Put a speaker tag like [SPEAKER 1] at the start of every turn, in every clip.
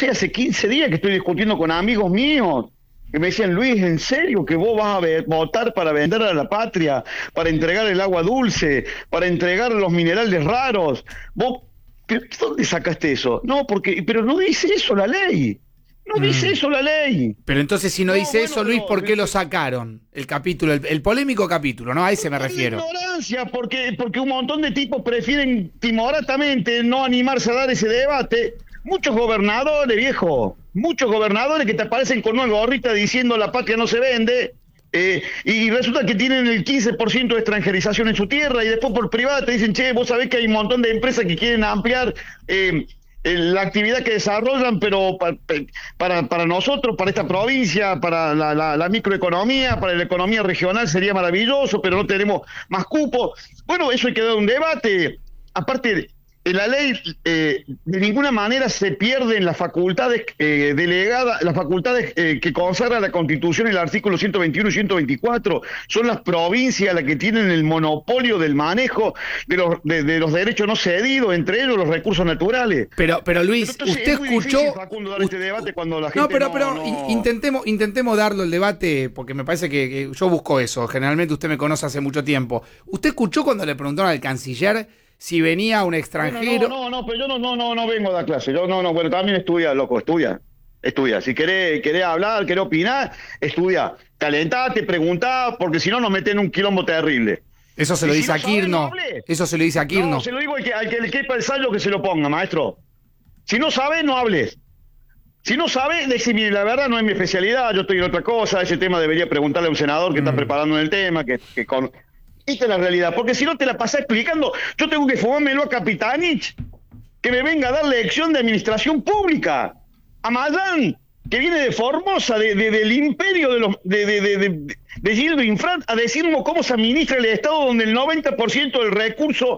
[SPEAKER 1] sé, hace 15 días que estoy discutiendo con amigos míos que me decían, Luis, ¿en serio que vos vas a votar para vender a la patria, para entregar el agua dulce, para entregar los minerales raros? ¿Vos dónde sacaste eso? No, pero no dice eso la ley. No dice eso la ley.
[SPEAKER 2] Pero entonces, si no dice eso, Luis, ¿por qué lo sacaron? El capítulo, el polémico capítulo, ¿no? A ese me refiero.
[SPEAKER 1] Ignorancia, porque un montón de tipos prefieren timoratamente no animarse a dar ese debate. Muchos gobernadores, viejo, muchos gobernadores que te aparecen con una gorrita diciendo la patria no se vende, y resulta que tienen el 15% de extranjerización en su tierra, y después por privada te dicen, che, vos sabés que hay un montón de empresas que quieren ampliar la actividad que desarrollan, pero para nosotros, para esta provincia, para la microeconomía, para la economía regional sería maravilloso, pero no tenemos más cupo. Bueno, eso hay que dar un debate. Aparte, en la ley de ninguna manera se pierden las facultades delegadas, las facultades que consagra la Constitución, el artículo 121 y 124. Son las provincias las que tienen el monopolio del manejo de los derechos no cedidos, entre ellos los recursos naturales.
[SPEAKER 2] Pero Luis,
[SPEAKER 1] entonces,
[SPEAKER 2] usted escuchó...
[SPEAKER 1] difícil, Facundo, dar este debate cuando la gente
[SPEAKER 2] Intentemos darlo el debate, porque me parece que yo busco eso. Generalmente usted me conoce hace mucho tiempo. ¿Usted escuchó cuando le preguntaron al canciller si venía un extranjero?
[SPEAKER 1] No, pero yo no vengo a dar clase. Bueno, también estudia, loco, estudia. Si querés hablar, querés opinar, estudia. Calentate, preguntá, porque si no nos meten en un quilombo terrible.
[SPEAKER 2] Eso se lo dice a Kirno.
[SPEAKER 1] Eso se lo dice a Kirno. No, se lo digo al que le quepa el sallo que se lo ponga, maestro. Si no sabe, no hables. Si no sabe, decime, la verdad no es mi especialidad, yo estoy en otra cosa, ese tema debería preguntarle a un senador que está preparando en el tema, Esta es la realidad, porque si no te la pasás explicando, yo tengo que fumármelo a Capitanich, que me venga a dar lección de administración pública, a Mayán, que viene de Formosa, del imperio de Gildo Infran, a decirnos cómo se administra el Estado, donde el 90% del recurso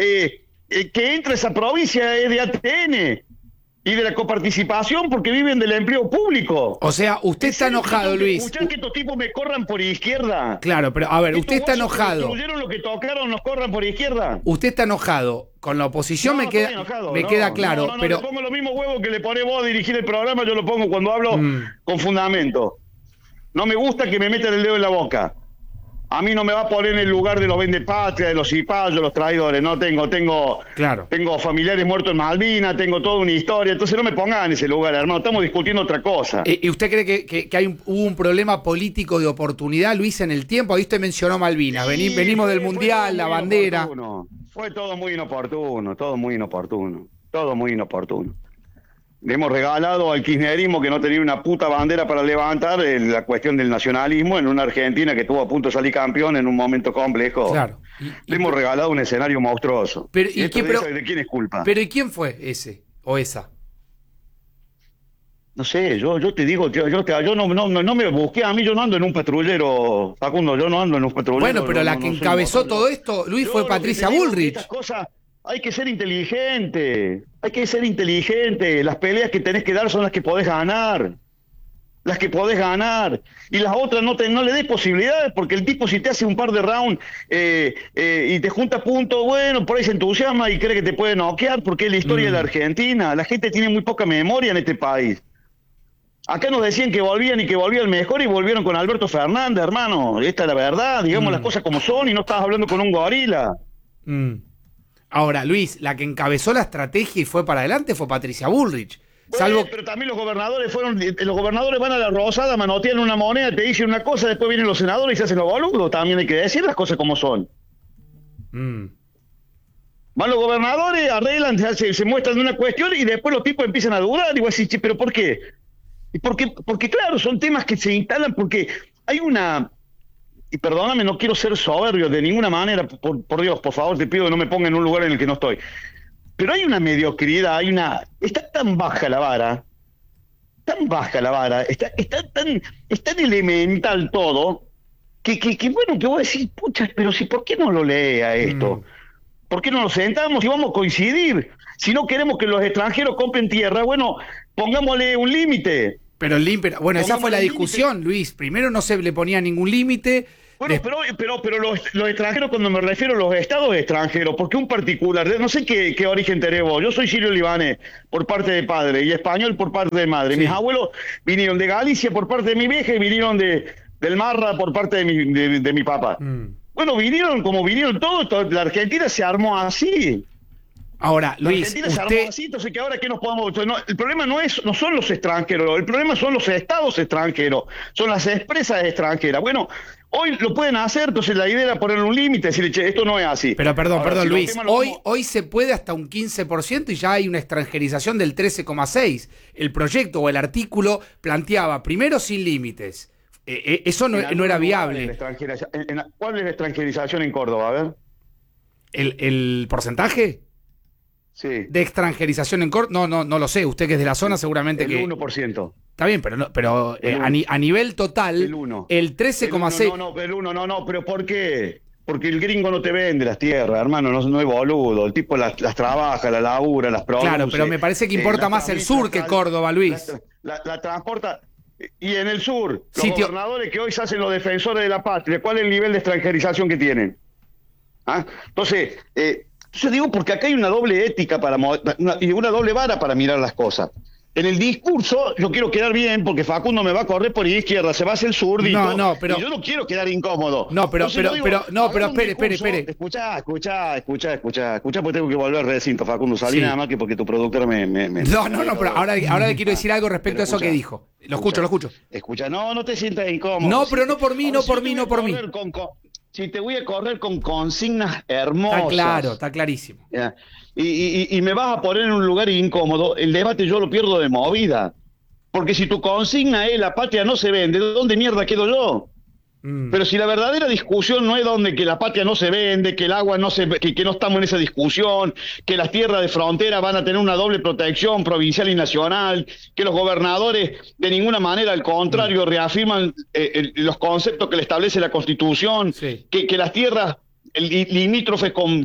[SPEAKER 1] que entra a esa provincia es de ATN y de la coparticipación, porque viven del empleo público.
[SPEAKER 2] O sea, usted está enojado, Luis.
[SPEAKER 1] ¿Escuchan que estos tipos me corran por izquierda?
[SPEAKER 2] Claro, pero a ver, usted está enojado.
[SPEAKER 1] ¿Construyeron lo que tocaron, nos corran por izquierda?
[SPEAKER 2] Usted está enojado. Con la oposición me queda claro. Pero
[SPEAKER 1] le pongo los mismos huevos que le ponés vos a dirigir el programa, yo lo pongo cuando hablo con fundamento. No me gusta que me metan el dedo en la boca. A mí no me va a poner en el lugar de los vendepatria, de los cipayos, los traidores. No tengo familiares muertos en Malvinas, tengo toda una historia. Entonces no me pongan en ese lugar, hermano. Estamos discutiendo otra cosa.
[SPEAKER 2] ¿Y usted cree que hubo un problema político de oportunidad, Luis, en el tiempo? Ahí usted mencionó Malvinas. Sí, venimos del Mundial, la bandera.
[SPEAKER 1] Fue todo muy inoportuno. Le hemos regalado al kirchnerismo, que no tenía una puta bandera para levantar, la cuestión del nacionalismo en una Argentina que estuvo a punto de salir campeón en un momento complejo.
[SPEAKER 2] Claro.
[SPEAKER 1] Le hemos regalado un escenario monstruoso.
[SPEAKER 2] ¿De
[SPEAKER 1] quién es culpa?
[SPEAKER 2] Pero ¿y quién fue ese o esa?
[SPEAKER 1] No sé, yo te digo, yo no me busqué a mí, yo no ando en un patrullero, Facundo, yo no ando en un patrullero.
[SPEAKER 2] Bueno, pero la que encabezó todo esto, Luis, fue Patricia Bullrich.
[SPEAKER 1] Estas cosas hay que ser inteligente, las peleas que tenés que dar son las que podés ganar, y las otras no le des posibilidades, porque el tipo, si te hace un par de rounds y te junta puntos, bueno, por ahí se entusiasma y cree que te puede noquear, porque es la historia de la Argentina. La gente tiene muy poca memoria en este país. Acá nos decían que volvían mejor, y volvieron con Alberto Fernández, hermano. Esta es la verdad, digamos las cosas como son, y no estabas hablando con un gorila.
[SPEAKER 2] Ahora, Luis, la que encabezó la estrategia y fue para adelante fue Patricia Bullrich.
[SPEAKER 1] Pero también los gobernadores van a la Rosada, manotean una moneda, te dicen una cosa, después vienen los senadores y se hacen los boludos. También hay que decir las cosas como son. Van los gobernadores, arreglan, se muestran de una cuestión, y después los tipos empiezan a dudar, y vos decís, ¿pero por qué? Porque claro, son temas que se instalan porque hay una... Y perdóname, no quiero ser soberbio de ninguna manera, por Dios, por favor, te pido que no me ponga en un lugar en el que no estoy. Pero hay una mediocridad, está tan baja la vara, está tan elemental todo, que vos decís, pucha, pero si, ¿por qué no lo lea esto? ¿Por qué no nos sentamos y vamos a coincidir? Si no queremos que los extranjeros compren tierra, bueno, pongámosle un límite.
[SPEAKER 2] Bueno, esa fue la discusión, Luis. Primero no se le ponía ningún límite,
[SPEAKER 1] Bueno, pero los extranjeros, cuando me refiero a los estados extranjeros, porque un particular, no sé qué origen tenés vos, yo soy sirio-libanés por parte de padre y español por parte de madre.
[SPEAKER 2] Sí.
[SPEAKER 1] Mis abuelos vinieron de Galicia por parte de mi vieja y vinieron del Marra por parte de mi papá. Bueno, vinieron como vinieron todos, la Argentina se armó así.
[SPEAKER 2] Ahora,
[SPEAKER 1] La
[SPEAKER 2] Luis,
[SPEAKER 1] Argentina se armó así, entonces que ahora qué nos podemos... No, el problema no son los extranjeros, el problema son los estados extranjeros, son las empresas extranjeras. Bueno, hoy lo pueden hacer, entonces la idea era ponerle un límite, decirle, che, esto no es así.
[SPEAKER 2] Pero perdón,
[SPEAKER 1] Si
[SPEAKER 2] Luis, hoy se puede hasta un 15% y ya hay una extranjerización del 13,6%. El proyecto o el artículo planteaba primero sin límites. Eso no era viable.
[SPEAKER 1] ¿Cuál es la extranjerización en Córdoba? A ver.
[SPEAKER 2] ¿El porcentaje?
[SPEAKER 1] Sí.
[SPEAKER 2] ¿De extranjerización en Córdoba? No lo sé. Usted que es de la zona seguramente
[SPEAKER 1] el
[SPEAKER 2] que...
[SPEAKER 1] 1%.
[SPEAKER 2] Está bien, pero a nivel total, el 13,6%...
[SPEAKER 1] No, pero ¿por qué? Porque el gringo no te vende las tierras, hermano, no es boludo. El tipo las trabaja, las labura, las produce.
[SPEAKER 2] Claro, pero me parece que importa más el sur que Córdoba, Luis.
[SPEAKER 1] La transporta... Y en el sur, los gobernadores que hoy se hacen los defensores de la patria, ¿cuál es el nivel de extranjerización que tienen? ¿Ah? Entonces, yo digo porque acá hay una doble ética y una doble vara para mirar las cosas. En el discurso, yo quiero quedar bien porque Facundo me va a correr por izquierda, se va hacia el zurdito.
[SPEAKER 2] Pero
[SPEAKER 1] y yo no quiero quedar incómodo.
[SPEAKER 2] Pero espere.
[SPEAKER 1] Escuchá, porque tengo que volver al recinto, Facundo. Salí nada más que porque tu productora me...
[SPEAKER 2] No, pero ahora le quiero decir algo respecto a eso que dijo. Lo escucho.
[SPEAKER 1] Escucha, no te sientas incómodo.
[SPEAKER 2] No, pero no por mí.
[SPEAKER 1] Si te voy a correr con consignas hermosas.
[SPEAKER 2] Está claro, está clarísimo.
[SPEAKER 1] Ya. Y me vas a poner en un lugar incómodo, el debate yo lo pierdo de movida. Porque si tu consigna es la patria no se vende, ¿dónde mierda quedo yo? Pero si la verdadera discusión no es donde que la patria no se vende, que el agua no se que no estamos en esa discusión, que las tierras de frontera van a tener una doble protección provincial y nacional, que los gobernadores de ninguna manera, al contrario, reafirman los conceptos que le establece la Constitución, que las tierras limítrofes con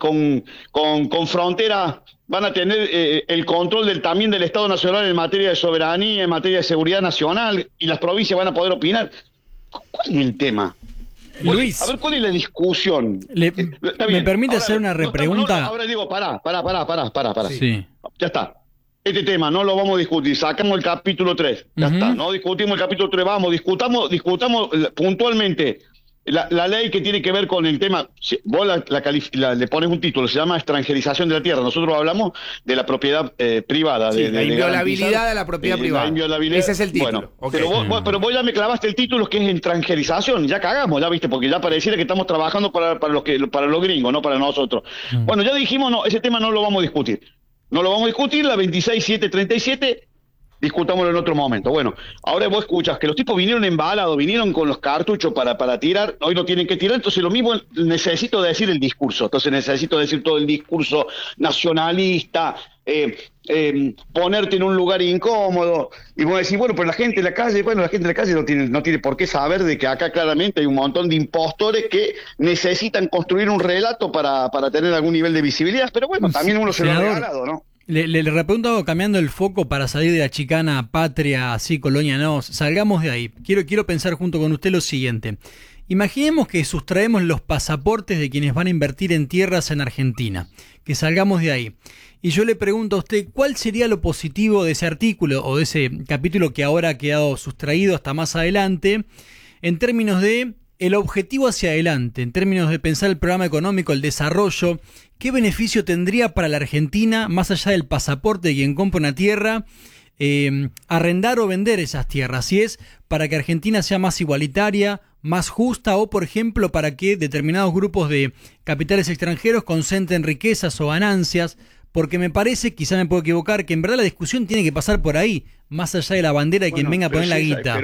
[SPEAKER 1] frontera van a tener el control también del Estado Nacional en materia de soberanía, en materia de seguridad nacional, y las provincias van a poder opinar. ¿Cuál es el tema?
[SPEAKER 3] Luis,
[SPEAKER 1] a ver, ¿cuál es la discusión?
[SPEAKER 3] ¿Me permite hacer una repregunta?
[SPEAKER 1] Ahora digo, pará.
[SPEAKER 3] Sí.
[SPEAKER 1] Ya está. Este tema no lo vamos a discutir. Sacamos el capítulo 3. Ya está. No discutimos el capítulo 3. Vamos, discutamos puntualmente la ley que tiene que ver con el tema. Vos le pones un título, se llama extranjerización de la tierra. Nosotros hablamos de la propiedad privada.
[SPEAKER 2] La inviolabilidad de la propiedad privada. Ese es el título.
[SPEAKER 1] Bueno, pero vos ya me clavaste el título que es extranjerización. Ya cagamos, ya viste, porque ya pareciera que estamos trabajando para los gringos, no para nosotros. Bueno, ya dijimos, no, ese tema no lo vamos a discutir. No lo vamos a discutir, la 26737... discutámoslo en otro momento. Bueno, ahora vos escuchas que los tipos vinieron embalados, vinieron con los cartuchos para tirar, hoy no tienen que tirar, entonces lo mismo necesito decir el discurso, entonces necesito decir todo el discurso nacionalista, ponerte en un lugar incómodo, y vos decís, bueno, pero la gente de la calle no tiene por qué saber de que acá claramente hay un montón de impostores que necesitan construir un relato para tener algún nivel de visibilidad, pero bueno, también uno se lo ha regalado, ¿no?
[SPEAKER 3] Le repregunto, cambiando el foco para salir de la chicana patria, así, colonia, no, salgamos de ahí. Quiero pensar junto con usted lo siguiente. Imaginemos que sustraemos los pasaportes de quienes van a invertir en tierras en Argentina, que salgamos de ahí. Y yo le pregunto a usted, ¿cuál sería lo positivo de ese artículo o de ese capítulo que ahora ha quedado sustraído hasta más adelante, en términos de el objetivo hacia adelante, en términos de pensar el programa económico, el desarrollo? ¿Qué beneficio tendría para la Argentina, más allá del pasaporte de quien compra una tierra, arrendar o vender esas tierras? Si es para que Argentina sea más igualitaria, más justa, o por ejemplo para que determinados grupos de capitales extranjeros concentren riquezas o ganancias, porque me parece, quizá me puedo equivocar, que en verdad la discusión tiene que pasar por ahí, más allá de la bandera de quien venga a poner la guita.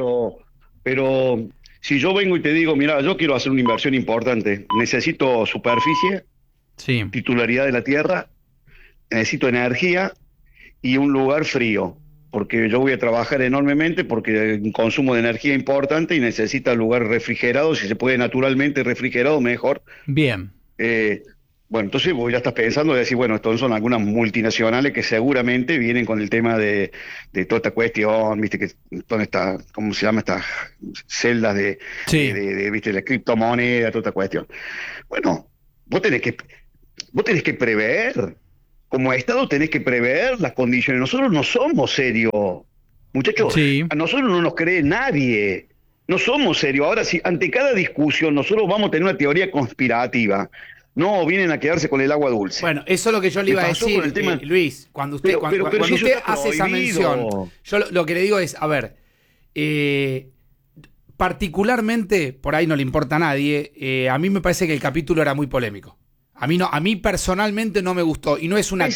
[SPEAKER 1] Pero si yo vengo y te digo, mira, yo quiero hacer una inversión importante, necesito superficie, titularidad de la tierra, necesito energía y un lugar frío, porque yo voy a trabajar enormemente, porque un consumo de energía importante y necesita lugar refrigerado, si se puede naturalmente refrigerado, mejor.
[SPEAKER 3] Bien.
[SPEAKER 1] Bueno, entonces vos ya estás pensando de decir, bueno, estos son algunas multinacionales que seguramente vienen con el tema de toda esta cuestión, viste, que dónde está, ¿cómo se llama? Estas celdas
[SPEAKER 3] Sí.
[SPEAKER 1] viste, la criptomoneda, toda esta cuestión. Bueno, vos tenés que prever, como Estado tenés que prever las condiciones. Nosotros no somos serios, muchachos,
[SPEAKER 3] Sí.
[SPEAKER 1] a nosotros no nos cree nadie. No somos serios. Ahora, si ante cada discusión nosotros vamos a tener una teoría conspirativa, no vienen a quedarse con el agua dulce.
[SPEAKER 2] Bueno, eso es lo que yo le
[SPEAKER 1] Me
[SPEAKER 2] iba a
[SPEAKER 1] pasó
[SPEAKER 2] decir,
[SPEAKER 1] con el tema-
[SPEAKER 2] Luis, cuando usted,
[SPEAKER 1] Pero-
[SPEAKER 2] cuando,
[SPEAKER 1] pero
[SPEAKER 2] cuando
[SPEAKER 1] si eso
[SPEAKER 2] usted
[SPEAKER 1] está
[SPEAKER 2] hace esa
[SPEAKER 1] prohibido.
[SPEAKER 2] mención, yo lo que le digo es, a ver, particularmente, por ahí no le importa a nadie, a mí me parece que el capítulo era muy polémico. A mí personalmente no me gustó, y no es una...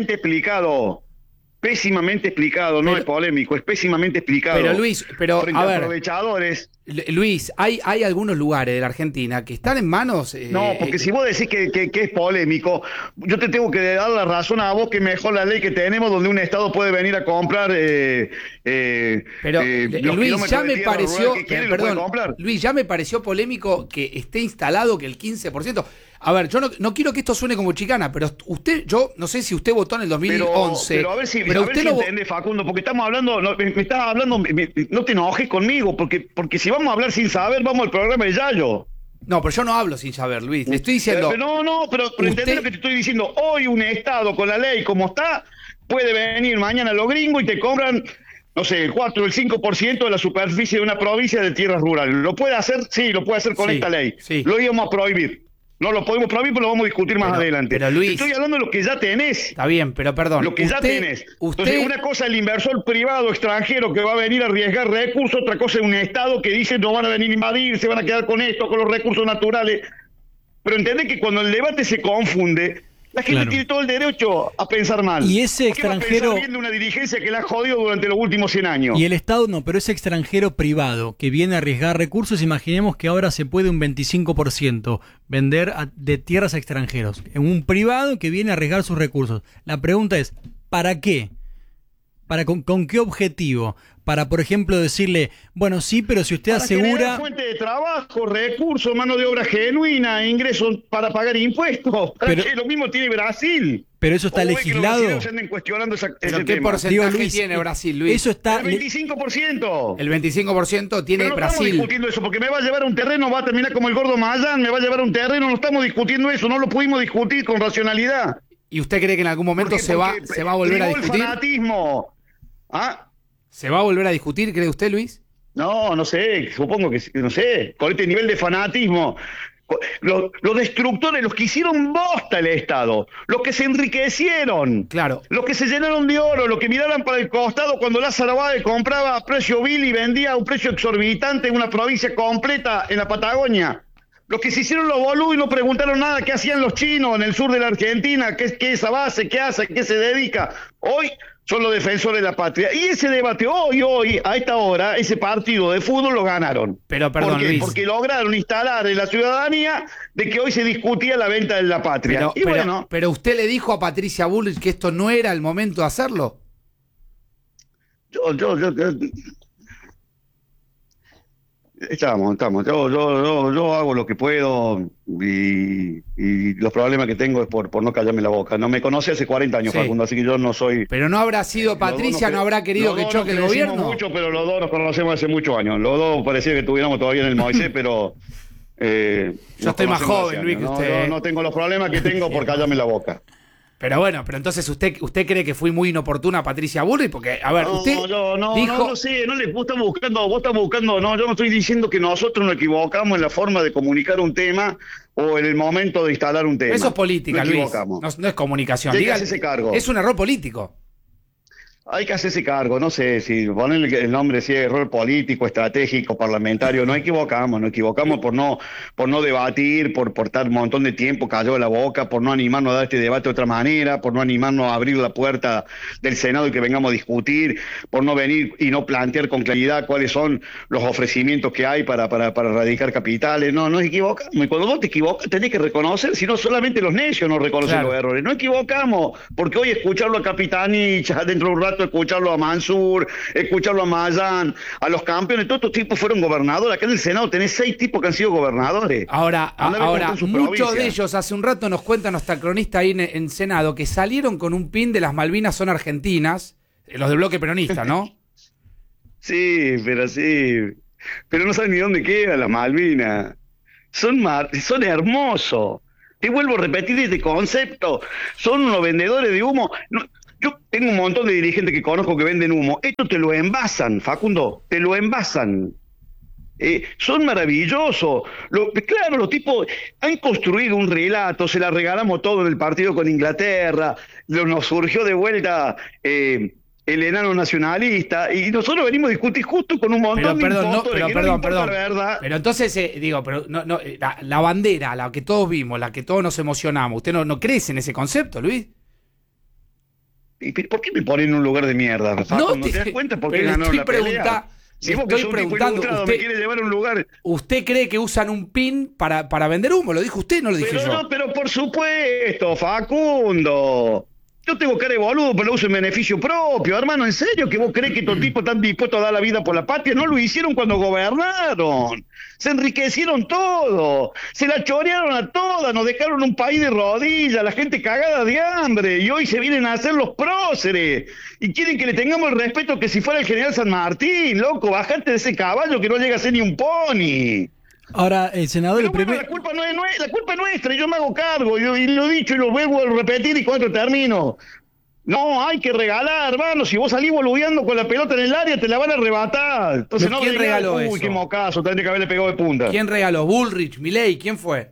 [SPEAKER 1] Pésimamente explicado, no
[SPEAKER 2] Pero-
[SPEAKER 1] es polémico, es pésimamente explicado.
[SPEAKER 2] Pero Luis,
[SPEAKER 1] frente
[SPEAKER 2] a ver,
[SPEAKER 1] aprovechadores.
[SPEAKER 2] Luis, hay algunos lugares de la Argentina que están en manos...
[SPEAKER 1] No, porque si vos decís que es polémico, yo te tengo que dar la razón a vos que mejor la ley que tenemos donde un Estado puede venir a comprar
[SPEAKER 2] Pero
[SPEAKER 1] los
[SPEAKER 2] Luis,
[SPEAKER 1] kilómetros
[SPEAKER 2] ya
[SPEAKER 1] de
[SPEAKER 2] me
[SPEAKER 1] tierra
[SPEAKER 2] pareció,
[SPEAKER 1] rural que quiere, lo puede
[SPEAKER 2] perdón,
[SPEAKER 1] comprar.
[SPEAKER 2] Luis, ya me pareció polémico que esté instalado que el 15%. A ver, yo no quiero que esto suene como chicana, pero yo no sé si usted votó en el 2011.
[SPEAKER 1] Pero a ver si,
[SPEAKER 2] usted no
[SPEAKER 1] entendés, Facundo, porque estamos hablando, me estás hablando, no te enojes conmigo, porque si vamos a hablar sin saber, vamos al programa de Yayo.
[SPEAKER 2] No, pero yo no hablo sin saber, Luis. Le estoy diciendo.
[SPEAKER 1] Pero entendés lo que te estoy diciendo. Hoy un Estado con la ley como está, puede venir mañana los gringos y te compran, no sé, el 4 o el 5% de la superficie de una provincia de tierras rurales. ¿Lo puede hacer? Sí, lo puede hacer con
[SPEAKER 2] Sí,
[SPEAKER 1] esta ley.
[SPEAKER 2] sí.
[SPEAKER 1] Lo íbamos a prohibir. No lo podemos prohibir, pero lo vamos a discutir más
[SPEAKER 2] Pero-
[SPEAKER 1] adelante.
[SPEAKER 2] pero, Luis-
[SPEAKER 1] Estoy hablando de lo que ya tenés.
[SPEAKER 2] Está bien, pero perdón.
[SPEAKER 1] Lo que ya tenés.
[SPEAKER 2] Usted,
[SPEAKER 1] Entonces, una cosa es el inversor privado extranjero que va a venir a arriesgar recursos, otra cosa es un Estado que dice no van a venir a invadir, se van a quedar con esto, con los recursos naturales. Pero entendés que cuando el debate se confunde, la gente
[SPEAKER 3] Claro.
[SPEAKER 1] tiene todo el derecho a pensar mal.
[SPEAKER 3] Y ese
[SPEAKER 1] ¿Por qué va a
[SPEAKER 3] extranjero-
[SPEAKER 1] pensar bien de una dirigencia que la ha jodido durante los últimos 100 años?
[SPEAKER 3] Y el Estado no, pero ese extranjero privado que viene a arriesgar recursos, imaginemos que ahora se puede un 25% vender de tierras a extranjeros. En un privado que viene a arriesgar sus recursos. La pregunta es, ¿para qué? ¿Con qué objetivo? Para, por ejemplo, decirle, bueno, sí, pero si usted
[SPEAKER 1] Para generar
[SPEAKER 3] asegura...
[SPEAKER 1] fuente de trabajo, recursos, mano de obra genuina, ingresos para pagar impuestos.
[SPEAKER 3] Pero-
[SPEAKER 1] Lo mismo tiene Brasil.
[SPEAKER 3] Pero eso está
[SPEAKER 1] ¿O ve que los
[SPEAKER 3] legislado.
[SPEAKER 1] brasileños se anden cuestionando ese
[SPEAKER 2] ¿Pero qué
[SPEAKER 1] tema?
[SPEAKER 2] porcentaje
[SPEAKER 3] Digo, Luis,
[SPEAKER 2] tiene Brasil, Luis?
[SPEAKER 3] Eso está...
[SPEAKER 1] El 25%.
[SPEAKER 2] El 25% tiene
[SPEAKER 1] Pero no estamos
[SPEAKER 2] Brasil.
[SPEAKER 1] discutiendo eso, porque me va a llevar a un terreno, va a terminar como el gordo Mayán, me va a llevar a un terreno, no estamos discutiendo eso, no lo pudimos discutir con racionalidad.
[SPEAKER 2] ¿Y usted cree que en algún momento
[SPEAKER 1] Porque-
[SPEAKER 2] se va a volver a
[SPEAKER 1] privó el
[SPEAKER 2] discutir?
[SPEAKER 1] fanatismo. ¿Ah?
[SPEAKER 2] ¿Se va a volver a discutir, cree usted, Luis?
[SPEAKER 1] No sé, supongo que no sé, con este nivel de fanatismo. Los destructores, los que hicieron bosta el Estado, los que se enriquecieron,
[SPEAKER 2] Claro.
[SPEAKER 1] los que se llenaron de oro, los que miraban para el costado cuando Lázaro Báez compraba a precio vil y vendía a un precio exorbitante en una provincia completa en la Patagonia. Los que se hicieron los boludos y no preguntaron nada qué hacían los chinos en el sur de la Argentina, qué es esa base, qué hace, qué se dedica. Hoy son los defensores de la patria. Y ese debate hoy, a esta hora, ese partido de fútbol lo ganaron.
[SPEAKER 2] Pero, perdón,
[SPEAKER 1] ¿Por qué?
[SPEAKER 2] Luis.
[SPEAKER 1] Porque lograron instalar en la ciudadanía de que hoy se discutía la venta de la patria.
[SPEAKER 2] Pero usted le dijo a Patricia Bullrich que esto no era el momento de hacerlo.
[SPEAKER 1] Yo estamos. Yo hago lo que puedo y los problemas que tengo es por no callarme la boca. No me conoce hace 40 años,
[SPEAKER 2] Sí.
[SPEAKER 1] Facundo, así que yo no soy...
[SPEAKER 2] Pero no habrá sido Patricia, no habrá querido que choque el gobierno.
[SPEAKER 1] Mucho, pero los dos nos conocemos hace muchos años. Los dos parecía que estuviéramos todavía en el Moisés, pero...
[SPEAKER 2] Yo estoy más joven, Luis, que usted.
[SPEAKER 1] Yo no tengo los problemas que tengo por callarme la boca.
[SPEAKER 2] Pero bueno, pero entonces usted cree que fue muy inoportuna Patricia Bullrich, porque, a ver, usted dijo...
[SPEAKER 1] No sé, vos estás buscando, no, yo no estoy diciendo que nosotros nos equivocamos en la forma de comunicar un tema o en el momento de instalar un tema.
[SPEAKER 2] Eso es política,
[SPEAKER 1] Nos
[SPEAKER 2] Luis.
[SPEAKER 1] equivocamos.
[SPEAKER 2] No es comunicación.
[SPEAKER 1] Y hay que
[SPEAKER 2] Diga,
[SPEAKER 1] hacerse cargo.
[SPEAKER 2] es un error político.
[SPEAKER 1] Hay que hacerse cargo, no sé, si ponerle el nombre si es error político, estratégico, parlamentario, nos equivocamos por no debatir, por estar un montón de tiempo callado la boca, por no animarnos a dar este debate de otra manera, por no animarnos a abrir la puerta del Senado y que vengamos a discutir, por no venir y no plantear con claridad cuáles son los ofrecimientos que hay para erradicar capitales. No, nos equivocamos. Y cuando vos te equivocas tenés que reconocer, si no solamente los necios no reconocen
[SPEAKER 2] Claro.
[SPEAKER 1] los errores. No equivocamos, porque hoy escucharlo a Capitanich dentro de un rato rato escucharlo a Mansur, escucharlo a Mayán, a los campeones, todos estos tipos fueron gobernadores. Acá en el Senado tenés 6 tipos que han sido gobernadores.
[SPEAKER 2] Ahora, muchos
[SPEAKER 1] provincias
[SPEAKER 2] de ellos, hace un rato nos cuenta nuestra cronista ahí en Senado, que salieron con un pin de las Malvinas son argentinas, los del bloque peronista, ¿no?
[SPEAKER 1] Sí, pero no saben ni dónde queda las Malvinas. Son hermosos. Te vuelvo a repetir este concepto. Son unos vendedores de humo. No, yo tengo un montón de dirigentes que conozco que venden humo. Esto te lo envasan, Facundo, te lo envasan. Son maravillosos. Claro, los tipos han construido un relato, se la regalamos todo en el partido con Inglaterra, nos surgió de vuelta el enano nacionalista, y nosotros venimos a discutir justo con un montón de impostores que no les importa la verdad.
[SPEAKER 2] Pero entonces, la bandera, la que todos vimos, la que todos nos emocionamos, ¿usted no crece en ese concepto, Luis?
[SPEAKER 1] ¿Y por qué me ponen en un lugar de mierda? ¿No te das cuenta por qué ganaron la pelea? Si vos que sos un tipo ilustrado me quiere llevar a un lugar...
[SPEAKER 2] ¿Usted cree que usan un pin para vender humo? ¿Lo dijo usted? No lo dije yo.
[SPEAKER 1] No, pero por supuesto, Facundo. Yo tengo cara de boludo, pero lo uso en beneficio propio. Hermano, ¿en serio que vos crees que estos tipos están dispuestos a dar la vida por la patria? No lo hicieron cuando gobernaron. Se enriquecieron todos. Se la chorearon a todas. Nos dejaron un país de rodillas, la gente cagada de hambre. Y hoy se vienen a hacer los próceres. Y quieren que le tengamos el respeto que si fuera el general San Martín. Loco, bajate de ese caballo que no llega a ser ni un pony.
[SPEAKER 3] Ahora, el senador...
[SPEAKER 1] La culpa no es la culpa es nuestra, y yo me hago cargo, y lo he dicho y lo vuelvo a repetir, y cuando termino. No, hay que regalar, hermano. Si vos salís boludeando con la pelota en el área, te la van a arrebatar. Entonces no
[SPEAKER 2] ¿quién regaló eso?
[SPEAKER 1] Uy, qué mocazo, tendría que haberle pegado de punta.
[SPEAKER 2] ¿Quién regaló? ¿Bullrich? ¿Milei? ¿Quién fue?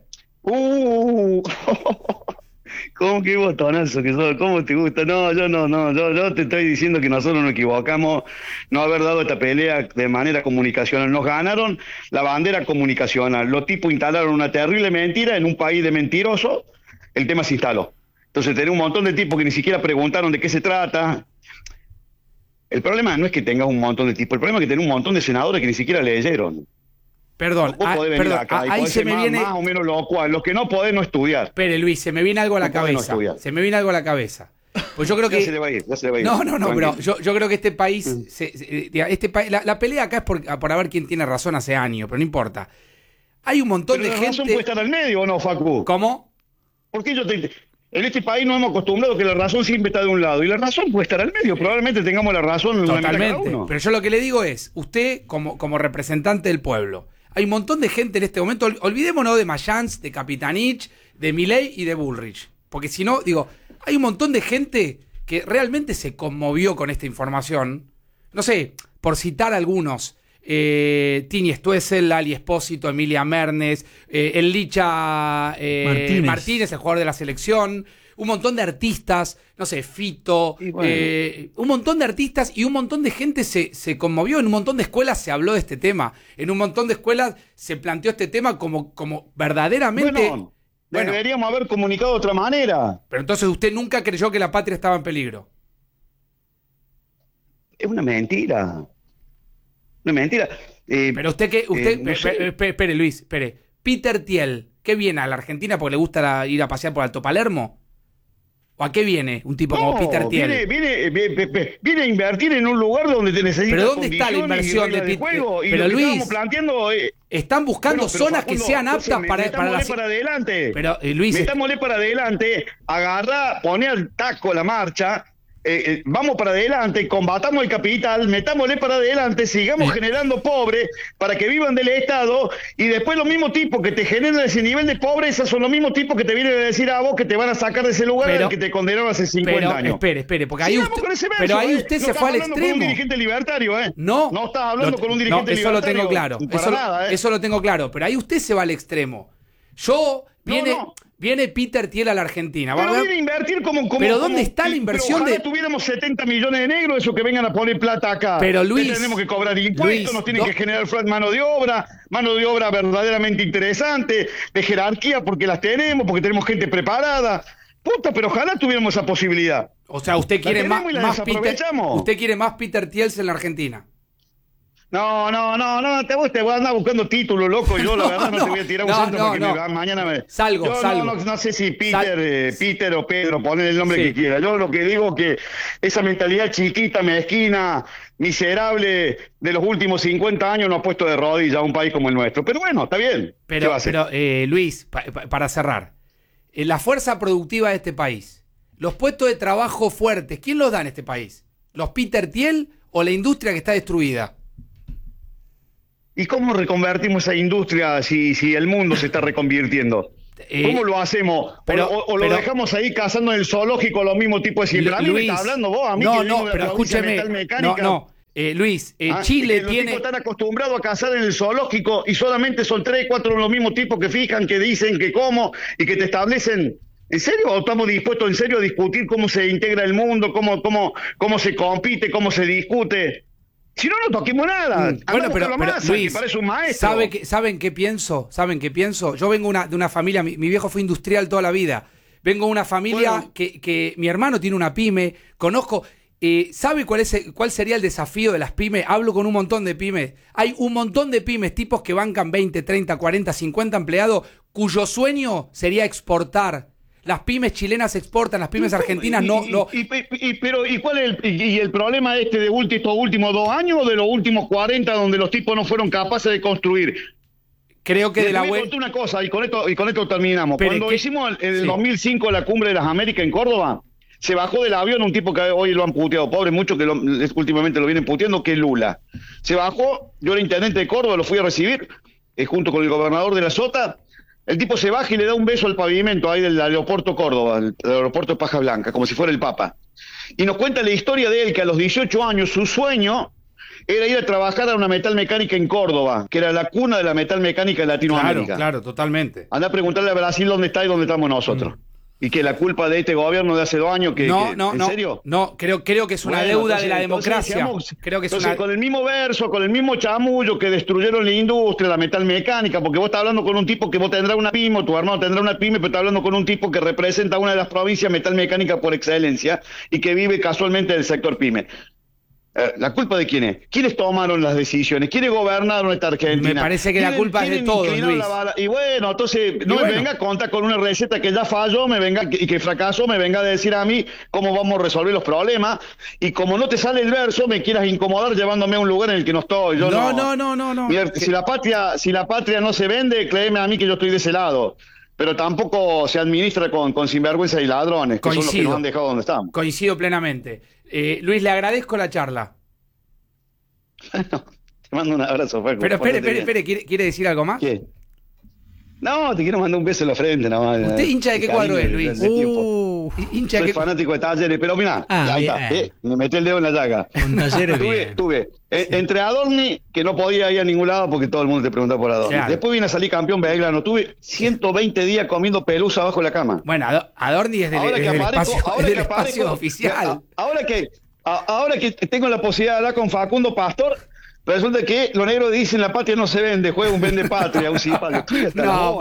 [SPEAKER 1] ¿Cómo que botonazo que sos? ¿Cómo te gusta? No, yo te estoy diciendo que nosotros nos equivocamos no haber dado esta pelea de manera comunicacional. Nos ganaron la bandera comunicacional. Los tipos instalaron una terrible mentira en un país de mentirosos. El tema se instaló. Entonces tenés un montón de tipos que ni siquiera preguntaron de qué se trata. El problema no es que tengas un montón de tipos, el problema es que tenés un montón de senadores que ni siquiera leyeron.
[SPEAKER 2] Perdón, ahí se me viene...
[SPEAKER 1] Más o menos lo cual, los que no podés no estudiar.
[SPEAKER 2] Espere, Luis, se me viene algo a la cabeza. Se me viene algo a la cabeza. Pues yo creo que...
[SPEAKER 1] Ya se le va a ir.
[SPEAKER 2] No, pero yo creo que este país... La pelea acá es por ver quién tiene razón hace años, pero no importa. Hay un montón de gente... ¿La razón
[SPEAKER 1] puede estar al medio o no, Facu?
[SPEAKER 2] ¿Cómo?
[SPEAKER 1] Porque en este país nos hemos acostumbrado que la razón siempre está de un lado, y la razón puede estar al medio. Probablemente tengamos la razón en
[SPEAKER 2] totalmente. Pero yo lo que le digo es, usted como representante del pueblo, hay un montón de gente en este momento, olvidémonos de Mayans, de Capitanich, de Milei y de Bullrich, porque si no, hay un montón de gente que realmente se conmovió con esta información. No sé, por citar algunos, Tini Stuessel, Lali Espósito, Emilia Mernes, el Licha Martínez, el jugador de la selección, un montón de artistas, no sé, Fito, un montón de artistas, y un montón de gente se conmovió. En un montón de escuelas se habló de este tema, en un montón de escuelas se planteó este tema como verdaderamente...
[SPEAKER 1] Bueno, deberíamos haber comunicado de otra manera.
[SPEAKER 2] Pero entonces usted nunca creyó que la patria estaba en peligro.
[SPEAKER 1] Es una mentira. Una mentira.
[SPEAKER 2] Pero espere, Luis, espere. Peter Thiel, ¿qué viene a la Argentina porque le gusta ir a pasear por Alto Palermo? ¿O a qué viene un tipo como Peter Thiel?
[SPEAKER 1] Viene a invertir en un lugar donde te necesitas.
[SPEAKER 2] ¿Pero dónde está la inversión de Peter Thiel? Pero Luis,
[SPEAKER 1] planteando,
[SPEAKER 2] están buscando zonas que sean aptas para
[SPEAKER 1] adelante.
[SPEAKER 2] Pero Luis,
[SPEAKER 1] metámosle para adelante, agarrá, poné al taco la marcha. Vamos para adelante, combatamos el capital, metámosle para adelante, sigamos generando pobres para que vivan del Estado, y después los mismos tipos que te generan ese nivel de pobreza son los mismos tipos que te vienen a decir a vos que te van a sacar de ese lugar al que te condenaron hace 50 años.
[SPEAKER 2] Espere, porque ahí usted se fue al extremo.
[SPEAKER 1] Con un dirigente libertario,
[SPEAKER 2] No
[SPEAKER 1] estás hablando con un dirigente libertario.
[SPEAKER 2] Eso lo tengo claro. Eso lo tengo claro, pero ahí usted se va al extremo. Viene Peter Thiel a la Argentina.
[SPEAKER 1] Pero viene a invertir
[SPEAKER 2] Pero ¿dónde está la inversión
[SPEAKER 1] ojalá tuviéramos 70 millones de negros, eso que vengan a poner plata acá.
[SPEAKER 2] Pero Luis...
[SPEAKER 1] tenemos que cobrar impuestos, nos tienen que generar mano de obra verdaderamente interesante, de jerarquía, porque las tenemos, porque tenemos gente preparada. Puta, pero ojalá tuviéramos esa posibilidad.
[SPEAKER 2] O sea, usted quiere más Peter Thiel en la Argentina.
[SPEAKER 1] No, te voy a andar buscando títulos, loco. Yo, la verdad, no te voy a tirar un centro porque mañana me.
[SPEAKER 2] Salgo.
[SPEAKER 1] No sé si Peter o Pedro, ponen el nombre que quiera. Yo lo que digo que esa mentalidad chiquita, mezquina, miserable de los últimos 50 años nos ha puesto de rodillas a un país como el nuestro. Pero bueno, está bien.
[SPEAKER 2] Pero Luis, para cerrar, la fuerza productiva de este país, los puestos de trabajo fuertes, ¿quién los da en este país? ¿Los Peter Thiel o la industria que está destruida?
[SPEAKER 1] ¿Y cómo reconvertimos esa industria si el mundo se está reconvirtiendo? ¿Cómo lo hacemos? ¿O lo dejamos ahí cazando en el zoológico los mismos tipos de siempre? A mí
[SPEAKER 2] Luis,
[SPEAKER 1] me está hablando vos, a mí
[SPEAKER 2] pero escúcheme. Luis, Chile
[SPEAKER 1] los
[SPEAKER 2] tiene...
[SPEAKER 1] tipos están acostumbrados a cazar en el zoológico y solamente son 3, 4 los mismos tipos que fijan, que dicen, que cómo y que te establecen... ¿En serio? ¿O estamos dispuestos en serio a discutir cómo se integra el mundo, cómo se compite, cómo se discute? Si no, no toquemos nada.
[SPEAKER 2] Bueno, pero Luis,
[SPEAKER 1] que parece un maestro.
[SPEAKER 2] ¿Saben qué pienso? Yo vengo de una familia, mi viejo fue industrial toda la vida. Vengo de una familia que mi hermano tiene una pyme, conozco... ¿Sabe cuál sería el desafío de las pymes? Hablo con un montón de pymes. Hay un montón de pymes, tipos que bancan 20, 30, 40, 50 empleados, cuyo sueño sería exportar. Las pymes chilenas exportan, las pymes argentinas no.
[SPEAKER 1] ¿Y cuál es el problema de estos últimos 2 años o de los últimos 40 donde los tipos no fueron capaces de construir?
[SPEAKER 2] Creo que de la web.
[SPEAKER 1] Una cosa y con esto terminamos. Cuando hicimos en el 2005 la cumbre de las Américas en Córdoba, se bajó del avión un tipo que hoy lo han puteado, pobre, mucho que últimamente lo vienen puteando, que es Lula. Se bajó, yo era intendente de Córdoba, lo fui a recibir, junto con el gobernador de la Sota. El tipo se baja y le da un beso al pavimento ahí del aeropuerto Córdoba, el aeropuerto de Paja Blanca, como si fuera el Papa. Y nos cuenta la historia de él, que a los 18 años su sueño era ir a trabajar a una metalmecánica en Córdoba, que era la cuna de la metalmecánica en Latinoamérica.
[SPEAKER 2] Claro, totalmente.
[SPEAKER 1] Anda a preguntarle a Brasil dónde está y dónde estamos nosotros. Y que la culpa de este gobierno de hace 2 años ¿en serio?
[SPEAKER 2] No, creo que es una deuda de la democracia. Creo que
[SPEAKER 1] con el mismo verso, con el mismo chamullo que destruyeron la industria, la metalmecánica, porque vos estás hablando con un tipo que vos tendrás una pyme, o tu hermano tendrá una pyme, pero estás hablando con un tipo que representa una de las provincias metalmecánicas por excelencia y que vive casualmente del sector pyme. ¿La culpa de quién es? ¿Quiénes tomaron las decisiones? ¿Quiénes gobernaron esta Argentina?
[SPEAKER 2] Me parece que la culpa es de todos, Luis.
[SPEAKER 1] Y bueno, entonces me venga a contar con una receta que ya falló, y que fracasó, me venga a decir a mí cómo vamos a resolver los problemas, y como no te sale el verso, me quieras incomodar llevándome a un lugar en el que no estoy.
[SPEAKER 2] No.
[SPEAKER 1] Mira, si la patria no se vende, créeme a mí que yo estoy de ese lado. Pero tampoco se administra con sinvergüenza y ladrones, que son los que nos han dejado donde estamos.
[SPEAKER 2] Coincido plenamente. Luis, le agradezco la charla.
[SPEAKER 1] Te mando un abrazo, Facu.
[SPEAKER 2] Pero espere, ¿quiere decir algo más?
[SPEAKER 1] ¿Qué? No, te quiero mandar un beso en la frente, nada más.
[SPEAKER 2] ¿Usted hincha de qué cuadro es, Luis?
[SPEAKER 1] Soy fanático de Talleres, pero mirá, ahí está, me metí el dedo en la llaga.
[SPEAKER 3] Con Talleres
[SPEAKER 1] tuve entre Adorni, que no podía ir a ningún lado porque todo el mundo te preguntaba por Adorni. Claro. Después vine a salir campeón Belgrano, tuve 120 días comiendo pelusa abajo de la cama.
[SPEAKER 2] Bueno, Adorni es del espacio oficial.
[SPEAKER 1] Ahora que tengo la posibilidad de hablar con Facundo Pastor, resulta que los negros dicen la patria no se vende, juega un vende patria, un cipayo.
[SPEAKER 2] No,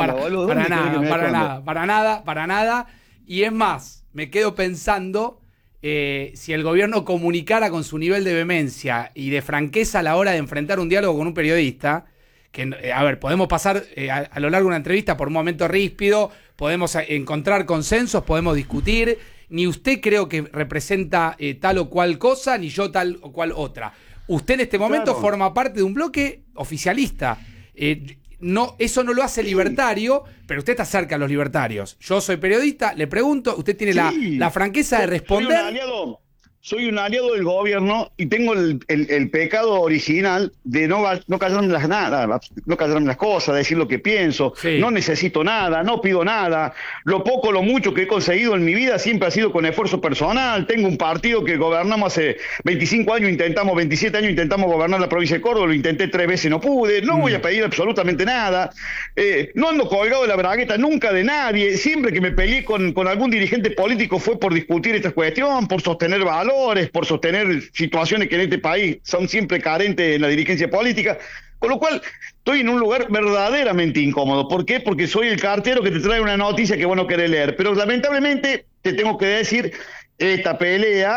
[SPEAKER 2] para nada. Y es más, me quedo pensando si el gobierno comunicara con su nivel de vehemencia y de franqueza a la hora de enfrentar un diálogo con un periodista, que, podemos pasar a lo largo de una entrevista por un momento ríspido, podemos encontrar consensos, podemos discutir, ni usted creo que representa tal o cual cosa, ni yo tal o cual otra. Usted en este momento forma parte de un bloque oficialista. Eso no lo hace libertario, pero usted está cerca de los libertarios. Yo soy periodista, le pregunto, usted tiene la franqueza de responder.
[SPEAKER 1] Soy un aliado del gobierno y tengo el pecado original de no callarme las cosas, decir lo que pienso. Sí. No necesito nada, no pido nada. Lo poco, lo mucho que he conseguido en mi vida siempre ha sido con esfuerzo personal. Tengo un partido que gobernamos hace 27 años intentamos gobernar la provincia de Córdoba, lo intenté 3 veces y no pude. No voy a pedir absolutamente nada. No ando colgado de la bragueta nunca de nadie. Siempre que me peleé con algún dirigente político fue por discutir esta cuestión, por sostener valor, por sostener situaciones que en este país son siempre carentes en la dirigencia política, con lo cual estoy en un lugar verdaderamente incómodo. ¿Por qué? Porque soy el cartero que te trae una noticia que vos no querés leer, pero lamentablemente te tengo que decir, esta pelea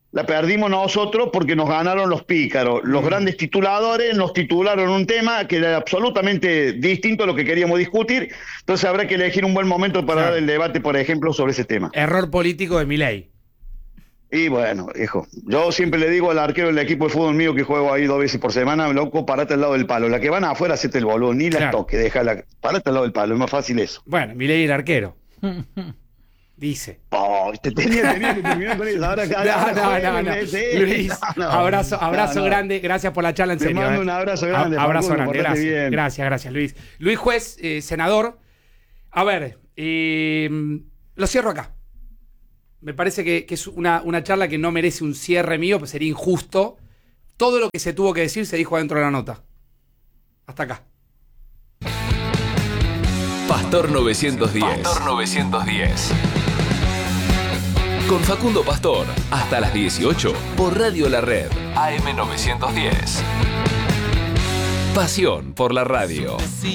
[SPEAKER 1] la perdimos nosotros porque nos ganaron los pícaros. Los grandes tituladores nos titularon un tema que era absolutamente distinto a lo que queríamos discutir. Entonces habrá que elegir un buen momento para dar el debate, por ejemplo, sobre ese tema.
[SPEAKER 2] Error político de Milei.
[SPEAKER 1] Y bueno, hijo, yo siempre le digo al arquero del equipo de fútbol mío que juego ahí 2 veces por semana, loco, parate al lado del palo. La que van afuera, hacete el boludo, ni la toque, déjala, parate al lado del palo, es más fácil eso.
[SPEAKER 2] Bueno, Milei el arquero. Dice.
[SPEAKER 1] Oh, tenía que terminar con eso. Ahora,
[SPEAKER 2] no. Luis, abrazo grande. Gracias por la charla, en serio.
[SPEAKER 1] Te mando un abrazo grande.
[SPEAKER 2] Abrazo grande,
[SPEAKER 1] gracias.
[SPEAKER 2] Gracias, Luis. Luis Juez, senador. A ver, lo cierro acá. Me parece que es una charla que no merece un cierre mío, pues sería injusto. Todo lo que se tuvo que decir se dijo adentro de la nota. Hasta acá.
[SPEAKER 4] Pastor 910. Pastor 910. Con Facundo Pastor, hasta las 18, por Radio La Red, AM 910. Pasión por la radio.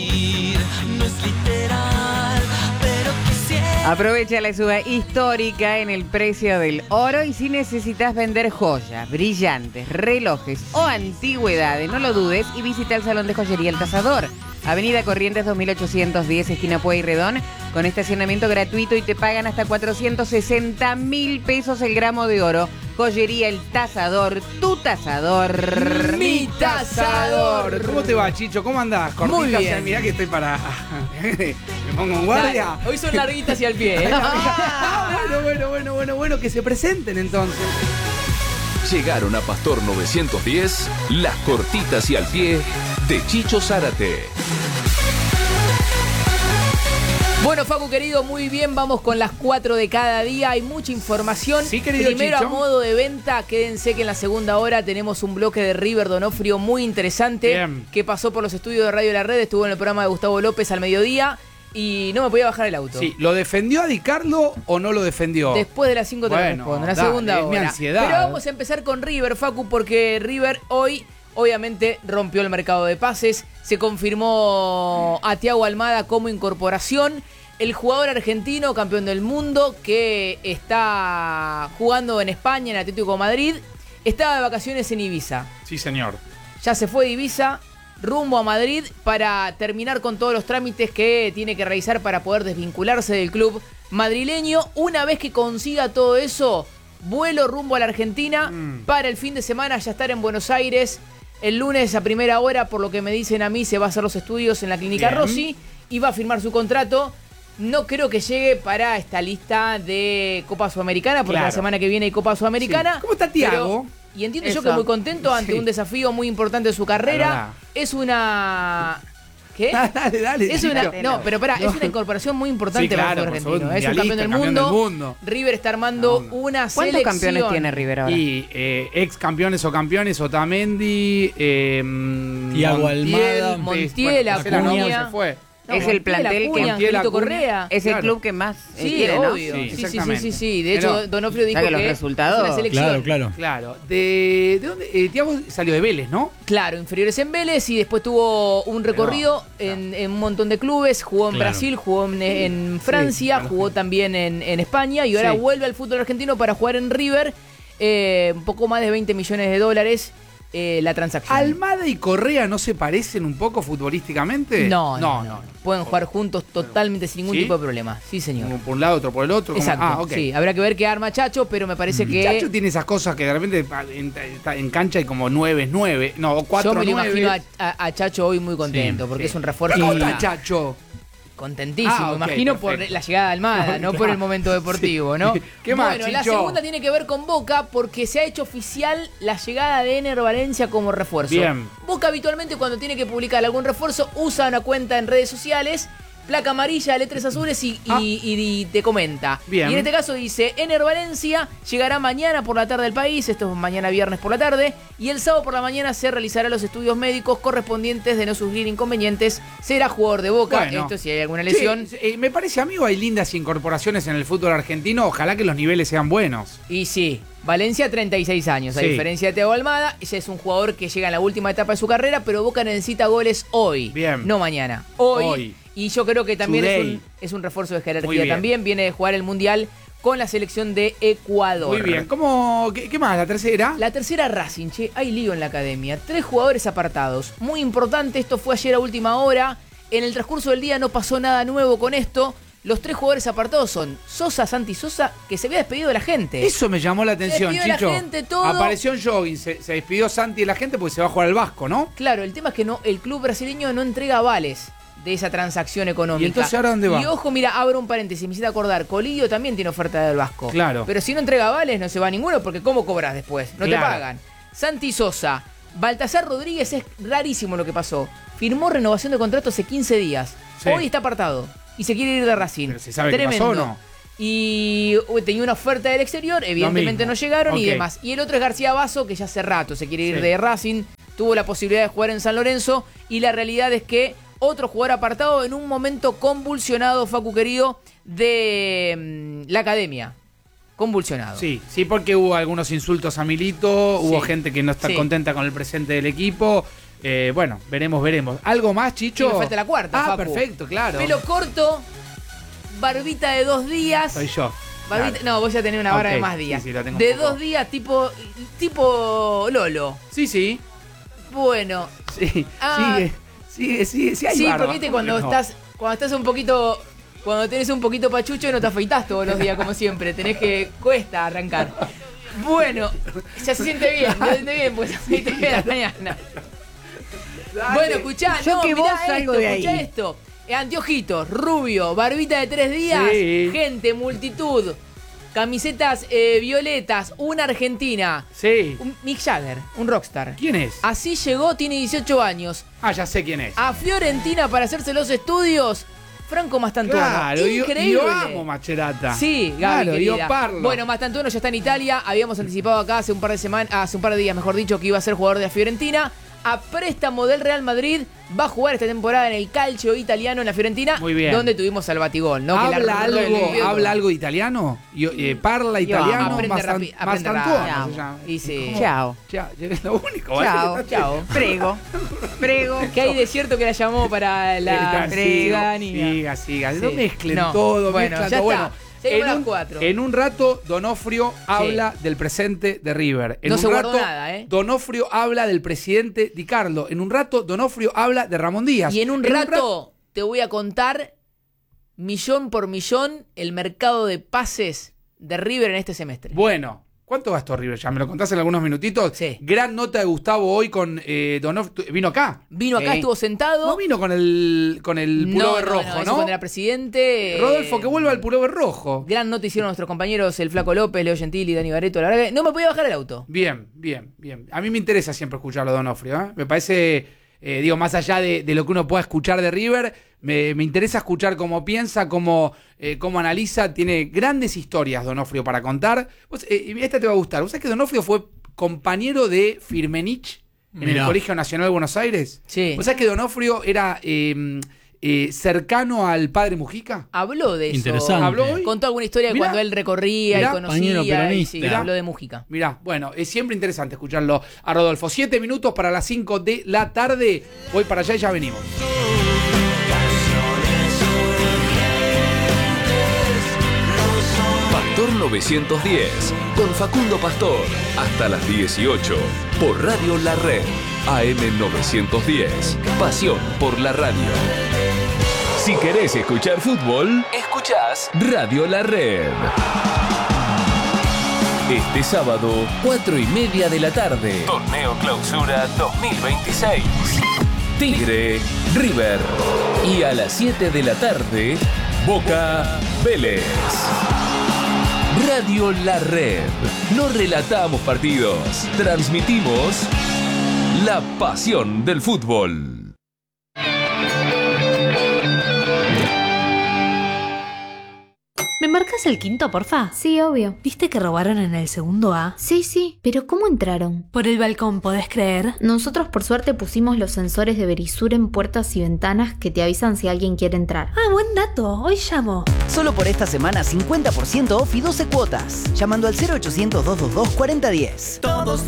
[SPEAKER 5] Aprovecha la suba histórica en el precio del oro y si necesitas vender joyas, brillantes, relojes o antigüedades, no lo dudes y visita el Salón de Joyería El Tasador. Avenida Corrientes 2810, esquina Pueyrredón, con estacionamiento gratuito y te pagan hasta 460.000 pesos el gramo de oro. Joyería El Tasador, tu tasador, mi tasador.
[SPEAKER 2] ¿Cómo te va, Chicho? ¿Cómo andás? Cortita.
[SPEAKER 5] Muy bien.
[SPEAKER 2] Mirá que estoy para... Me pongo en guardia.
[SPEAKER 5] Dale, hoy son larguitas y al pie.
[SPEAKER 2] Bueno, que se presenten entonces.
[SPEAKER 4] Llegaron a Pastor 910, las cortitas y al pie de Chicho Zárate.
[SPEAKER 6] Bueno, Facu querido, muy bien, vamos con las 4 de cada día, hay mucha información.
[SPEAKER 2] Sí, querido
[SPEAKER 6] Primero
[SPEAKER 2] Chicho.
[SPEAKER 6] A modo de venta, quédense que en la segunda hora tenemos un bloque de River Donofrio muy interesante.
[SPEAKER 2] Bien.
[SPEAKER 6] Que pasó por los estudios de Radio La Red, estuvo en el programa de Gustavo López al mediodía y no me podía bajar el auto.
[SPEAKER 2] Sí, ¿lo defendió a Di Carlo o no lo defendió?
[SPEAKER 6] Después de las 5 te lo respondo, en la segunda
[SPEAKER 2] es mi
[SPEAKER 6] hora.
[SPEAKER 2] ansiedad.
[SPEAKER 6] Pero vamos a empezar con River, Facu, porque River hoy obviamente rompió el mercado de pases, se confirmó a Thiago Almada como incorporación. El jugador argentino, campeón del mundo, que está jugando en España, en Atlético de Madrid, estaba de vacaciones en Ibiza.
[SPEAKER 2] Sí, señor.
[SPEAKER 6] Ya se fue de Ibiza, rumbo a Madrid, para terminar con todos los trámites que tiene que realizar para poder desvincularse del club madrileño. Una vez que consiga todo eso, vuelo rumbo a la Argentina para el fin de semana ya estar en Buenos Aires. El lunes a primera hora, por lo que me dicen a mí, se va a hacer los estudios en la Clínica
[SPEAKER 2] Bien.
[SPEAKER 6] Rossi y va a firmar su contrato. No creo que llegue para esta lista de Copa Sudamericana, porque
[SPEAKER 2] Claro.
[SPEAKER 6] la semana que viene hay Copa Sudamericana.
[SPEAKER 2] Sí. ¿Cómo está Thiago?
[SPEAKER 6] Y entiendo yo
[SPEAKER 5] Eso.
[SPEAKER 6] que muy contento ante
[SPEAKER 2] Sí.
[SPEAKER 6] un desafío muy importante de su carrera.
[SPEAKER 2] Verdad.
[SPEAKER 6] Es una... ¿Qué?
[SPEAKER 2] Dale.
[SPEAKER 6] Es una,
[SPEAKER 2] Chicho.
[SPEAKER 6] no, pero pará, es una incorporación muy importante
[SPEAKER 2] Sí, claro,
[SPEAKER 6] para el
[SPEAKER 2] por
[SPEAKER 6] fútbol
[SPEAKER 2] supuesto,
[SPEAKER 6] argentino. Es un campeón del
[SPEAKER 2] mundialista,
[SPEAKER 6] mundo.
[SPEAKER 2] campeón del mundo.
[SPEAKER 6] River está armando
[SPEAKER 2] No, no.
[SPEAKER 6] una
[SPEAKER 5] ¿Cuántos
[SPEAKER 6] selección.
[SPEAKER 5] campeones tiene River ahora?
[SPEAKER 2] Y ex campeones o campeones, Otamendi,
[SPEAKER 3] Thiago Almada.
[SPEAKER 6] Montiel,
[SPEAKER 2] Marcelo
[SPEAKER 6] Acuña.
[SPEAKER 2] Novo se fue.
[SPEAKER 5] Es el
[SPEAKER 6] Montiel,
[SPEAKER 5] plantel que-
[SPEAKER 6] Acuña,
[SPEAKER 2] Montiel,
[SPEAKER 6] Angelito
[SPEAKER 2] Acuña.
[SPEAKER 6] Correa.
[SPEAKER 5] Es el
[SPEAKER 2] Claro.
[SPEAKER 5] club que más
[SPEAKER 6] Sí,
[SPEAKER 5] tiene, ¿no?
[SPEAKER 6] obvio.
[SPEAKER 2] Sí,
[SPEAKER 6] Sí,
[SPEAKER 2] exactamente.
[SPEAKER 6] sí. De hecho,
[SPEAKER 2] Pero-
[SPEAKER 6] Donofrio dijo
[SPEAKER 5] ¿Sabe los
[SPEAKER 6] que
[SPEAKER 5] resultados?
[SPEAKER 6] es una selección.
[SPEAKER 3] Claro.
[SPEAKER 2] Claro. ¿De dónde? Thiago salió de Vélez, ¿no?
[SPEAKER 6] Claro, inferiores en Vélez y después tuvo un recorrido en un montón de clubes, jugó en
[SPEAKER 3] Claro.
[SPEAKER 6] Brasil, jugó en Francia,
[SPEAKER 2] claro.
[SPEAKER 6] jugó también en España y ahora
[SPEAKER 2] Sí.
[SPEAKER 6] vuelve al fútbol argentino para jugar en River, un poco más de 20 millones de dólares la transacción.
[SPEAKER 2] ¿Almada y Correa no se parecen un poco futbolísticamente?
[SPEAKER 6] No. Pueden jugar juntos totalmente sin ningún
[SPEAKER 2] ¿Sí?
[SPEAKER 6] tipo de problema. Sí, señor.
[SPEAKER 2] Uno por un lado, otro por el otro. como-
[SPEAKER 6] Exacto.
[SPEAKER 2] ok.
[SPEAKER 6] Sí, habrá que ver qué arma Chacho, pero me parece que
[SPEAKER 2] Chacho tiene esas cosas que de repente en cancha hay como 9-9. No, 4-9.
[SPEAKER 6] yo me lo imagino a Chacho hoy muy contento
[SPEAKER 2] Sí,
[SPEAKER 6] porque
[SPEAKER 2] sí.
[SPEAKER 6] es un refuerzo.
[SPEAKER 2] ¿Cómo está Chacho?
[SPEAKER 6] Contentísimo,
[SPEAKER 2] Ah, ok,
[SPEAKER 6] imagino por
[SPEAKER 2] perfecto.
[SPEAKER 6] la llegada de Almada, no por el momento deportivo, ¿no?
[SPEAKER 2] ¿Qué más,
[SPEAKER 6] Bueno, la
[SPEAKER 2] Chicho?
[SPEAKER 6] segunda tiene que ver con Boca porque se ha hecho oficial la llegada de Ener Valencia como refuerzo.
[SPEAKER 2] Bien.
[SPEAKER 6] Boca habitualmente cuando tiene que publicar algún refuerzo usa una cuenta en redes sociales, placa amarilla, letras azules y te comenta.
[SPEAKER 2] Bien.
[SPEAKER 6] Y en este caso dice, Ener Valencia llegará mañana por la tarde al país, esto es mañana viernes por la tarde, y el sábado por la mañana se realizarán los estudios médicos correspondientes de no sufrir inconvenientes, será jugador de Boca,
[SPEAKER 2] Bueno.
[SPEAKER 6] esto si hay alguna lesión.
[SPEAKER 2] Sí, me parece, amigo, hay lindas incorporaciones en el fútbol argentino. Ojalá que los niveles sean buenos.
[SPEAKER 6] Y sí, Valencia 36 años, a
[SPEAKER 2] Sí.
[SPEAKER 6] diferencia de Thiago Almada, ese es un jugador que llega en la última etapa de su carrera, pero Boca necesita goles hoy,
[SPEAKER 2] Bien.
[SPEAKER 6] no mañana, hoy.
[SPEAKER 2] Hoy.
[SPEAKER 6] Y yo creo que también
[SPEAKER 2] Today.
[SPEAKER 6] es un refuerzo de
[SPEAKER 2] Muy
[SPEAKER 6] jerarquía
[SPEAKER 2] bien.
[SPEAKER 6] también, viene de jugar el Mundial con la selección de Ecuador.
[SPEAKER 2] Muy bien. ¿Qué más? ¿La tercera?
[SPEAKER 6] La tercera, Racing, che, hay lío en la academia. 3 jugadores apartados. Muy importante, esto fue ayer a última hora. En el transcurso del día no pasó nada nuevo con esto. Los 3 jugadores apartados son Sosa, Santi Sosa, que se había despedido de la gente.
[SPEAKER 2] Eso me llamó la atención,
[SPEAKER 6] Se despidió
[SPEAKER 2] Chicho.
[SPEAKER 6] la gente, todo.
[SPEAKER 2] Apareció en jogging, se despidió Santi de la gente porque se va a jugar al Vasco, ¿no?
[SPEAKER 6] Claro, el tema es que el club brasileño no entrega avales de esa transacción económica.
[SPEAKER 2] ¿Y entonces ahora dónde va?
[SPEAKER 6] Y ojo, mira, abro un paréntesis, me hiciste acordar, Colidio también tiene oferta del Vasco.
[SPEAKER 2] Claro.
[SPEAKER 6] Pero si no entrega avales no se va ninguno porque ¿cómo cobras después? No
[SPEAKER 2] Claro.
[SPEAKER 6] te pagan. Santi Sosa, Baltasar Rodríguez, es rarísimo lo que pasó. Firmó renovación de contrato hace 15 días.
[SPEAKER 2] Sí.
[SPEAKER 6] Hoy está apartado y se quiere ir de Racing.
[SPEAKER 2] Pero se sabe qué
[SPEAKER 6] Tremendo.
[SPEAKER 2] pasó, ¿no?
[SPEAKER 6] Y tenía una oferta del exterior, evidentemente
[SPEAKER 2] mismo.
[SPEAKER 6] no llegaron y
[SPEAKER 2] Ok.
[SPEAKER 6] demás. Y el otro es García Basso, que ya hace rato se quiere ir
[SPEAKER 2] Sí.
[SPEAKER 6] de Racing, tuvo la posibilidad de jugar en San Lorenzo y la realidad es que otro jugador apartado en un momento convulsionado, Facu querido, de la academia. Convulsionado.
[SPEAKER 2] Sí, porque hubo algunos insultos a Milito, hubo
[SPEAKER 6] Sí.
[SPEAKER 2] gente que no está
[SPEAKER 6] Sí.
[SPEAKER 2] contenta con el presente del equipo. Bueno, veremos. ¿Algo más, Chicho?
[SPEAKER 6] Sí, me falta la cuarta,
[SPEAKER 2] Ah,
[SPEAKER 6] Facu.
[SPEAKER 2] perfecto, claro.
[SPEAKER 6] Pelo corto, barbita de 2 días.
[SPEAKER 2] Soy yo.
[SPEAKER 6] Barbita-
[SPEAKER 2] Claro.
[SPEAKER 6] No, vos ya tenés una barra
[SPEAKER 2] Ok,
[SPEAKER 6] de más días.
[SPEAKER 2] sí, la tengo
[SPEAKER 6] de
[SPEAKER 2] un poco.
[SPEAKER 6] 2 días tipo Lolo.
[SPEAKER 2] Sí.
[SPEAKER 6] Bueno.
[SPEAKER 2] Sí,
[SPEAKER 6] Ah.
[SPEAKER 2] sigue, hay
[SPEAKER 6] Sí,
[SPEAKER 2] barba.
[SPEAKER 6] porque viste cuando
[SPEAKER 2] No.
[SPEAKER 6] estás un poquito. Cuando tenés un poquito pachucho no te afeitás todos los días como siempre. Tenés que. Cuesta arrancar. Bueno, ya se siente bien, pues se siente bien a la mañana.
[SPEAKER 2] Dale.
[SPEAKER 6] Bueno, escuchá,
[SPEAKER 5] Yo
[SPEAKER 6] no,
[SPEAKER 5] que
[SPEAKER 6] mirá
[SPEAKER 5] vos
[SPEAKER 6] esto,
[SPEAKER 5] salgo de
[SPEAKER 6] escuchá
[SPEAKER 5] ahí.
[SPEAKER 6] esto. Anteojitos, rubio, barbita de 3 días,
[SPEAKER 2] Sí.
[SPEAKER 6] gente, multitud, camisetas violetas, una argentina,
[SPEAKER 2] Sí.
[SPEAKER 6] un Mick Jagger, un rockstar.
[SPEAKER 2] ¿Quién es?
[SPEAKER 6] Así llegó, tiene 18 años.
[SPEAKER 2] Ah, ya sé quién es.
[SPEAKER 6] A Fiorentina para hacerse los estudios, Franco Mastantuono.
[SPEAKER 2] Claro,
[SPEAKER 6] Increíble.
[SPEAKER 2] yo amo Macherata.
[SPEAKER 6] Sí, Gaby,
[SPEAKER 2] claro,
[SPEAKER 6] querida.
[SPEAKER 2] yo parlo.
[SPEAKER 6] Bueno, Mastantuono ya está en Italia. Habíamos anticipado acá hace un par de días, mejor dicho, que iba a ser jugador de la Fiorentina. A préstamo del Real Madrid, va a jugar esta temporada en el calcio italiano en la Fiorentina.
[SPEAKER 2] Muy bien.
[SPEAKER 6] Donde tuvimos al batigol, ¿no? Que la rompió.
[SPEAKER 2] ¿Habla algo de italiano? Parla italiano,
[SPEAKER 6] aprende
[SPEAKER 2] Mastantuono
[SPEAKER 6] rápido.
[SPEAKER 2] se llama.
[SPEAKER 6] Y sí.
[SPEAKER 5] Chao.
[SPEAKER 2] Ya, es lo único. ¿vale?
[SPEAKER 5] Chao.
[SPEAKER 6] Chao.
[SPEAKER 5] Prego.
[SPEAKER 6] Que hay de cierto que la llamó para la ciudadanía.
[SPEAKER 2] Siga.
[SPEAKER 6] Sí.
[SPEAKER 2] No mezclen
[SPEAKER 6] No.
[SPEAKER 2] todo,
[SPEAKER 6] Bueno,
[SPEAKER 2] mezclan
[SPEAKER 6] ya
[SPEAKER 2] todo.
[SPEAKER 6] está.
[SPEAKER 2] Bueno,
[SPEAKER 6] Seguimos las 4.
[SPEAKER 2] en un rato, Donofrio habla del presente de River. En
[SPEAKER 6] No
[SPEAKER 2] un
[SPEAKER 6] se guardó
[SPEAKER 2] rato,
[SPEAKER 6] nada, ¿eh?
[SPEAKER 2] Donofrio habla del presidente Di Carlo. En un rato, Donofrio habla de Ramón Díaz.
[SPEAKER 6] Y en un rato te voy a contar, millón por millón, el mercado de pases de River en este semestre.
[SPEAKER 2] Bueno, ¿cuánto gastó River? Ya me lo contaste en algunos minutitos.
[SPEAKER 6] Sí.
[SPEAKER 2] Gran nota de Gustavo hoy con Donofrio. ¿Vino acá?
[SPEAKER 6] Vino acá, estuvo sentado.
[SPEAKER 2] No vino con el pullover rojo,
[SPEAKER 6] eso
[SPEAKER 2] ¿no?
[SPEAKER 6] cuando era presidente.
[SPEAKER 2] Rodolfo, que vuelva al pullover rojo.
[SPEAKER 6] Gran nota hicieron nuestros compañeros, el Flaco López, Leo Gentili, Dani Barreto. La verdad que no me podía bajar el auto.
[SPEAKER 2] Bien. A mí me interesa siempre escucharlo a Donofrio. ¿eh? Me parece, más allá de lo que uno pueda escuchar de River, me interesa escuchar cómo piensa, cómo analiza. Tiene grandes historias Donofrio para contar. Esta te va a gustar. ¿Vos sabés que Donofrio fue compañero de Firmenich en el
[SPEAKER 3] Mirá.
[SPEAKER 2] Colegio Nacional de Buenos Aires?
[SPEAKER 6] Sí.
[SPEAKER 2] ¿Vos sabés que Donofrio era cercano al padre Mujica?
[SPEAKER 6] Habló de eso.
[SPEAKER 3] Interesante.
[SPEAKER 2] ¿Habló hoy?
[SPEAKER 6] Contó alguna historia de
[SPEAKER 2] Mirá.
[SPEAKER 6] cuando él recorría
[SPEAKER 2] Mirá,
[SPEAKER 6] y
[SPEAKER 3] compañero
[SPEAKER 6] conocía. Y
[SPEAKER 3] peronista.
[SPEAKER 6] sí,
[SPEAKER 2] Mirá.
[SPEAKER 6] habló de Mújica.
[SPEAKER 2] Mirá, bueno, es siempre interesante escucharlo a Rodolfo. 7 minutos para las 5 de la tarde. Voy para allá y ya venimos.
[SPEAKER 4] Pastor 910, con Facundo Pastor, hasta las 18, por Radio La Red, AM 910, pasión por la radio. Si querés escuchar fútbol, escuchás Radio La Red. Este sábado, 4:30 de la tarde, Torneo Clausura 2026. Tigre, River. Y a las 7 de la tarde, Boca, Vélez. Radio La Red. No relatamos partidos, transmitimos la pasión del fútbol.
[SPEAKER 7] ¿Me marcas el quinto, porfa?
[SPEAKER 8] Sí, obvio.
[SPEAKER 7] ¿Viste que robaron en el segundo A?
[SPEAKER 8] Sí, pero ¿cómo entraron?
[SPEAKER 7] Por el balcón, ¿podés creer?
[SPEAKER 8] Nosotros por suerte pusimos los sensores de Verisur en puertas y ventanas que te avisan si alguien quiere entrar.
[SPEAKER 7] Ah, buen dato. Hoy llamo.
[SPEAKER 9] Solo por esta semana 50% off y 12 cuotas. Llamando al 0800 222 4010.
[SPEAKER 10] Todos